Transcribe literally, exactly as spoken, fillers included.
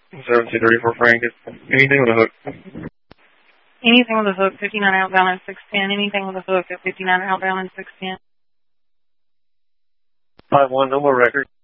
seven two three four Frank. Anything with a hook. Anything with a hook, fifty-nine outbound and six ten. Anything with a hook at fifty-nine outbound and six ten. five one, no more record.